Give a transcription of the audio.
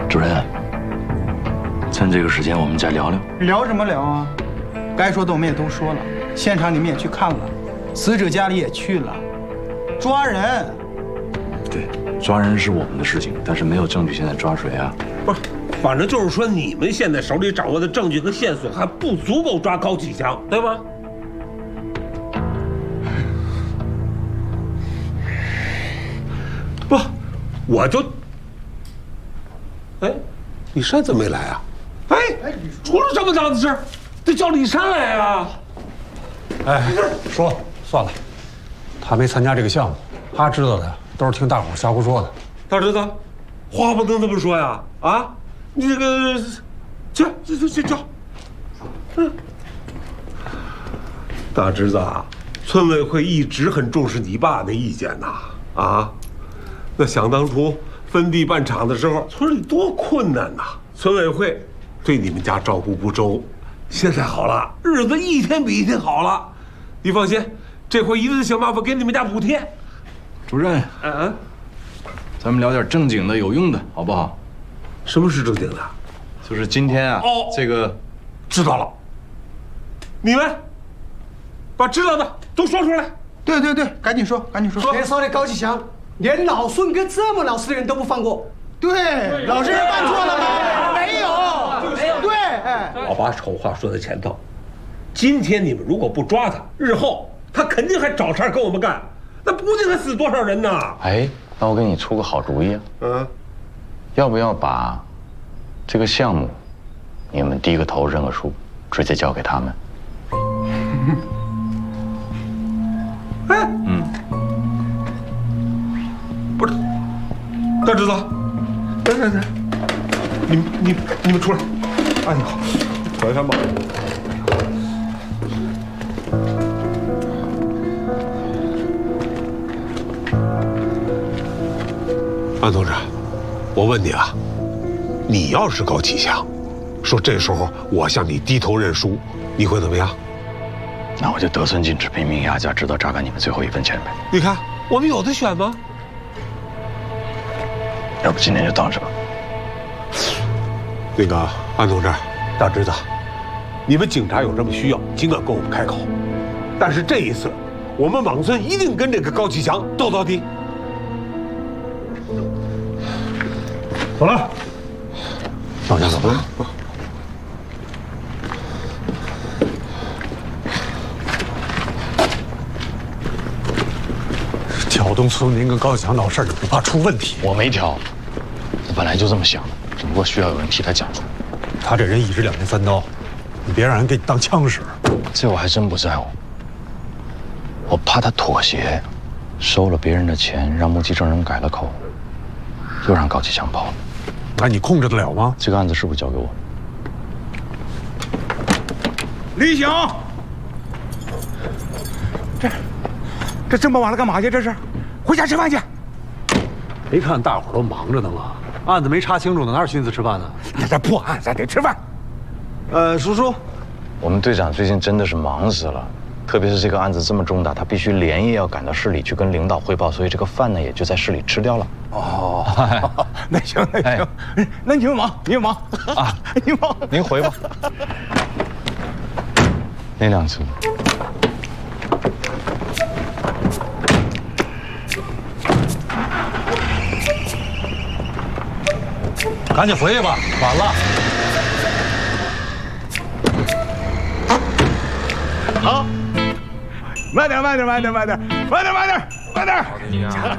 主任，趁这个时间我们再聊聊。 聊什么聊啊？该说的我们也都说了，现场你们也去看了，死者家里也去了，抓人。 对，抓人是我们的事情，但是没有证据，现在抓谁啊？ 不是，反正就是说你们现在手里掌握的证据和线索还不足够抓高启强，对吗？不，我就，哎，李珊怎么没来啊？哎，出了这么大的事儿，得叫李珊来啊！ 哎，说算了，他没参加这个项目，他知道的都是听大伙瞎胡说的。 大侄子，话不能这么说呀！啊，你这个，去，大侄子啊，村委会一直很重视你爸的意见呐。啊，那想当初分地办厂的时候，村里多困难呐！村委会对你们家照顾不周，现在好了，日子一天比一天好了。你放心，这回一定想办法给你们家补贴。 主任，咱们聊点正经的、有用的，好不好？ 什么是正经的？ 就是今天啊，这个知道了。你们把知道的都说出来。 对，赶紧说。 别说的高启强，连老孙跟这么老实的人都不放过。 对，老实人办错了吗？没有。对， 我把丑话说在前头。今天你们如果不抓他，日后他肯定还找茬跟我们干，那不定还死多少人呢？ 哎，那我给你出个好主意啊，要不要把这个项目，你们低个头认个输，直接交给他们？ 不是，大侄子，来，你们出来。哎呀，找一下吧。安同志，我问你啊，你要是高启强，说这时候我向你低头认输，你会怎么样？ 那我就得寸进尺，兵兵压价，直到榨干你们最后一分钱呗。 你看，我们有的选吗？ 要不今天就到这吧。 那个安同志，大侄子，你们警察有什么需要，尽管跟我们开口。但是这一次，我们莽村一定跟这个高启强斗到底。 走了， 往家走吧。 挑动村民跟高启强闹事儿，你不怕出问题？ 我没挑，我本来就这么想的，只不过需要有人替他讲出。 他这人一直两面三刀，你别让人给你当枪使。 这我还真不在乎，我怕他妥协，收了别人的钱，让目击证人改了口，又让高启强跑了。 那你控制得了吗？ 这个案子是不是交给我？ 李醒，这么晚了干嘛去？这是，回家吃饭去。 没看大伙儿都忙着呢吗？案子没查清楚呢，哪有心思吃饭呢？ 咱破案，咱得吃饭。叔叔， 我们队长最近真的是忙死了，特别是这个案子这么重大，他必须连夜要赶到市里去跟领导汇报，所以这个饭呢也就在市里吃掉了。 哦，那行，那你们忙啊，你忙， 您回吧。那辆车。 赶紧回去吧，晚了。 好，慢点。